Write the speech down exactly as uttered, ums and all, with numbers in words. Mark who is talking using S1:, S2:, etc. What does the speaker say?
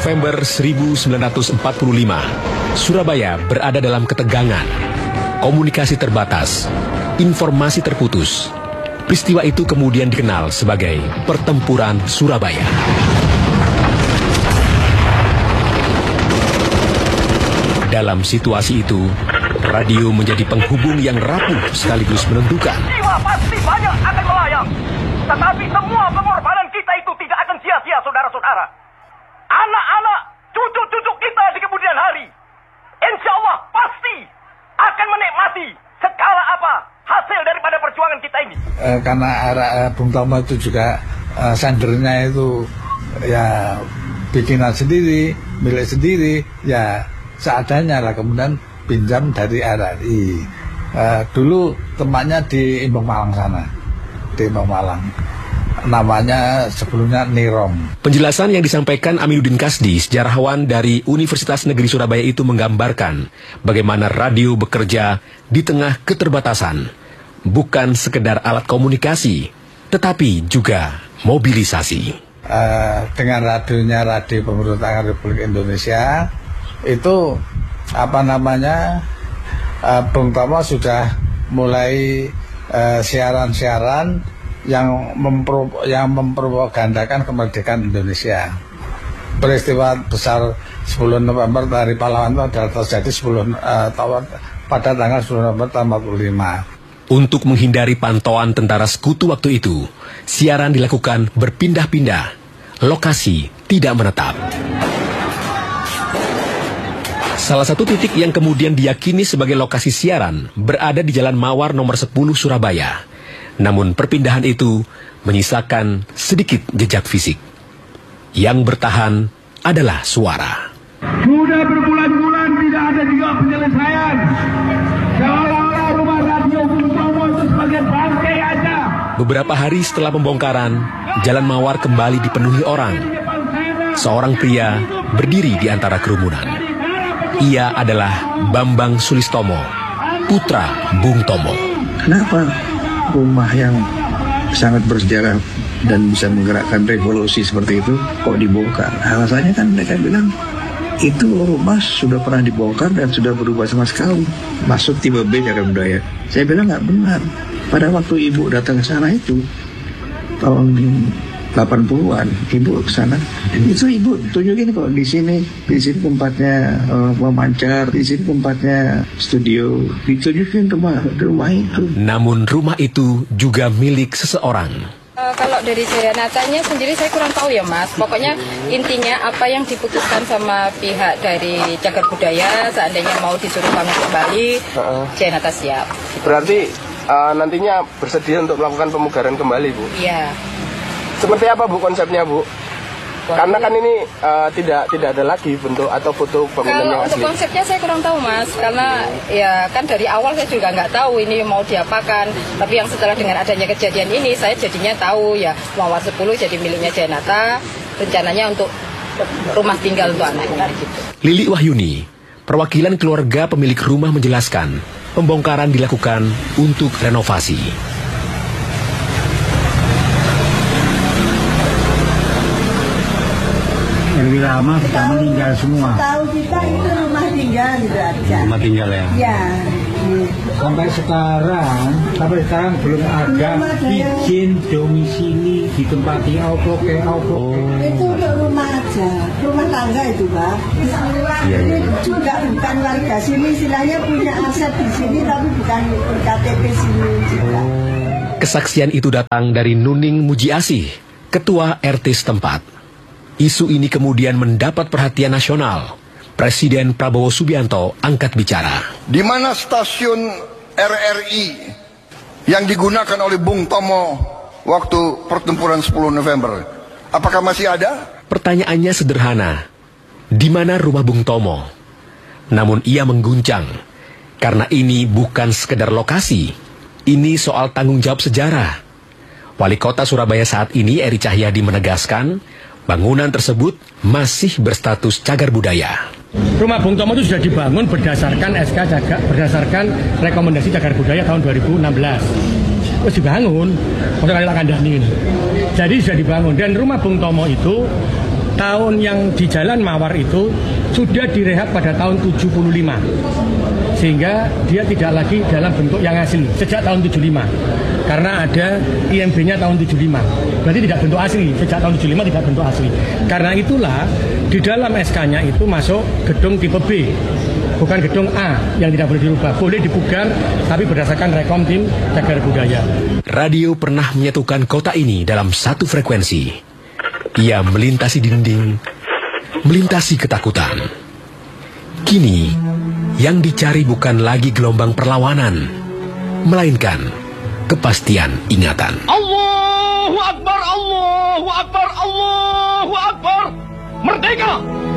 S1: November seribu sembilan ratus empat puluh lima, Surabaya berada dalam ketegangan. Komunikasi terbatas, informasi terputus. Peristiwa itu kemudian dikenal sebagai Pertempuran Surabaya. Dalam situasi itu, radio menjadi penghubung yang rapuh sekaligus menentukan.
S2: Jiwa pasti banyak akan melayang. Tetapi semua pengorbanan kita itu tidak akan sia-sia, saudara-saudara. Anak-anak, cucu-cucu kita di kemudian hari, insya Allah pasti akan menikmati segala apa hasil daripada perjuangan kita ini.
S3: Eh, karena eh, Bung Tomo itu juga eh, sendernya itu ya bikinan sendiri, milik sendiri, ya seadanya lah, kemudian pinjam dari R R I. Uh, dulu tempatnya di Imbong Malang sana, di Imbong Malang. Namanya sebelumnya Nirom.
S1: Penjelasan yang disampaikan Aminuddin Kasdi, sejarawan dari Universitas Negeri Surabaya itu menggambarkan bagaimana radio bekerja di tengah keterbatasan. Bukan sekedar alat komunikasi, tetapi juga mobilisasi.
S3: Uh, dengan radionya Radio Pemberontakan Republik Indonesia, itu apa namanya uh, Bung Tomo sudah mulai siaran-siaran uh, yang mempro, yang mempropagandakan kemerdekaan Indonesia. Peristiwa besar sepuluh November dari pahlawan itu adalah terjadi sepuluh uh, tahun pada tanggal sepuluh November tahun empat puluh lima.
S1: Untuk menghindari pantauan tentara sekutu waktu itu, siaran dilakukan berpindah-pindah, lokasi tidak menetap. Salah satu titik yang kemudian diyakini sebagai lokasi siaran berada di Jalan Mawar nomor sepuluh Surabaya. Namun perpindahan itu menyisakan sedikit jejak fisik. Yang bertahan adalah suara.
S4: Sudah berbulan-bulan tidak ada juga penyelesaian. Seolah-olah rumah radio Bung Tomo itu sebagai bangkai aja.
S1: Beberapa hari setelah pembongkaran, Jalan Mawar kembali dipenuhi orang. Seorang pria berdiri di antara kerumunan. Ia adalah Bambang Sulistomo, putra Bung Tomo.
S5: Kenapa rumah yang sangat bersejarah dan bisa menggerakkan revolusi seperti itu kok dibongkar? Alasannya kan mereka bilang itu rumah sudah pernah dibongkar dan sudah berubah sama sekali. Masuk tipe B Cagar Budaya. Saya bilang nggak benar. Pada waktu ibu datang ke sana itu tahun delapan puluhan, ibu ke sana. Itu ibu tunjukin kok di sini, di sini tempatnya uh, memancar, di sini tempatnya studio. Ditunjukin rumah rumah itu.
S1: Namun rumah itu juga milik seseorang.
S6: Uh, kalau dari Jayanatanya sendiri saya kurang tahu ya Mas. Pokoknya intinya apa yang diputuskan sama pihak dari Cagar Budaya, seandainya mau disuruh bangun kembali, uh-uh. Jayanata siap.
S7: Berarti uh, nantinya bersedia untuk melakukan pemugaran kembali, Bu?
S6: Iya.
S7: Seperti apa Bu konsepnya Bu? Karena kan ini uh, tidak tidak ada lagi bentuk atau foto bangunan yang asli.
S6: Kalau untuk konsepnya saya kurang tahu Mas, karena ya kan dari awal saya juga nggak tahu ini mau diapakan. Tapi yang setelah dengan adanya kejadian ini saya jadinya tahu ya Mawar sepuluh jadi miliknya Jayanata, rencananya untuk rumah tinggal untuk anaknya gitu.
S1: Lili Wahyuni, perwakilan keluarga pemilik rumah menjelaskan, pembongkaran dilakukan untuk renovasi.
S4: Lebih lama kita meninggal semua.
S8: Tahu kita itu rumah tinggal gitu aja.
S1: Rumah tinggal ya?
S8: Ya.
S4: Sampai sekarang, sampai sekarang belum ada izin domisili ditempati opo ke opo.
S8: Oh. Itu untuk rumah aja, rumah tangga itu Pak.
S1: Iya, iya.
S8: Juga bukan warga sini, istilahnya punya aset di sini tapi bukan K T P sini juga.
S1: Oh. Kesaksian itu datang dari Nuning Mujiasih, ketua R T setempat. Isu ini kemudian mendapat perhatian nasional. Presiden Prabowo Subianto angkat bicara.
S9: Di mana stasiun R R I yang digunakan oleh Bung Tomo waktu pertempuran sepuluh November? Apakah masih ada?
S1: Pertanyaannya sederhana. Di mana rumah Bung Tomo? Namun ia mengguncang. Karena ini bukan sekedar lokasi. Ini soal tanggung jawab sejarah. Wali Kota Surabaya saat ini, Eri Cahyadi, menegaskan bangunan tersebut masih berstatus cagar budaya.
S10: Rumah Bung Tomo itu sudah dibangun berdasarkan S K Cagar, berdasarkan rekomendasi Cagar Budaya tahun dua ribu enam belas. Terus dibangun, untuk kali kandani ini. Jadi sudah dibangun dan rumah Bung Tomo itu tahun yang di Jalan Mawar itu sudah direhab pada tahun tujuh puluh lima. Sehingga dia tidak lagi dalam bentuk yang asli sejak tahun tujuh puluh lima. Karena ada I M B-nya tahun tujuh puluh lima. Berarti tidak bentuk asli, sejak tahun tujuh puluh lima tidak bentuk asli. Karena itulah di dalam S K-nya itu masuk gedung tipe B, bukan gedung A yang tidak boleh dirubah. Boleh dipugar, tapi berdasarkan rekom tim cagar budaya.
S1: Radio pernah menyatukan kota ini dalam satu frekuensi. Ia melintasi dinding, melintasi ketakutan. Kini, yang dicari bukan lagi gelombang perlawanan, melainkan kepastian ingatan.
S2: Allahu Akbar, Allahu Akbar, Allahu Akbar. Merdeka!